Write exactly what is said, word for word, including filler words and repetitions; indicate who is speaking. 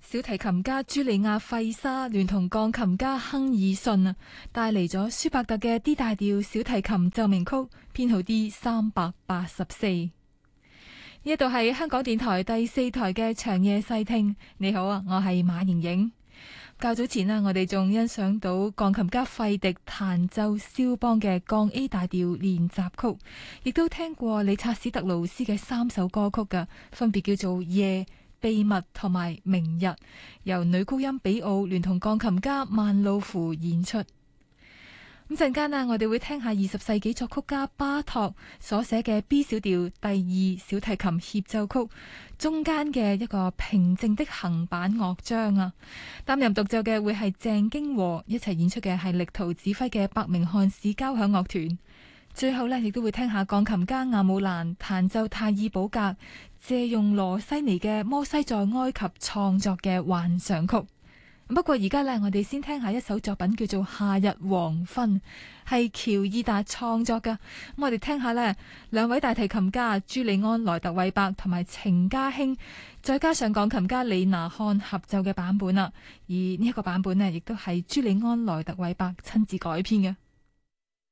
Speaker 1: 小提琴家朱利亞費沙聯同鋼琴家亨爾遜啊，帶嚟咗舒伯特嘅 D 大調小提琴奏鳴曲編號 D 三百八十四。呢一度係香港電台第四台嘅長夜細聽。你好啊，我係馬瑩瑩。較早前啊，我哋仲欣賞到鋼琴家費迪彈奏肖邦嘅降 A 大調練習曲，亦都聽過理察史特勞斯嘅三首歌曲噶，分別叫做夜、秘密同埋明日，由女高音比奧聯同鋼琴家曼路芙演出。咁陣間啊，我哋會聽下二十世紀作曲家巴托所寫嘅 B 小調第二小提琴協奏曲中間嘅一個平靜的行板樂章啊。擔任獨奏嘅會係鄭經和，一齊演出嘅係力圖指揮嘅伯明翰市交響樂團。最後呢，亦都會聽下鋼琴家亞姆蘭彈奏泰爾堡格借用羅西尼嘅《摩西在埃及》創作嘅幻想曲。不過而家呢，我哋先聽下一首作品叫做《夏日黃昏》，係喬爾達創作噶。咁我哋聽下呢兩位大提琴家朱利安萊特韋伯同埋程家興，再加上鋼琴家李拿漢合奏嘅版本啦。而呢一個版本呢，亦都係朱利安萊特韋伯親自改編嘅。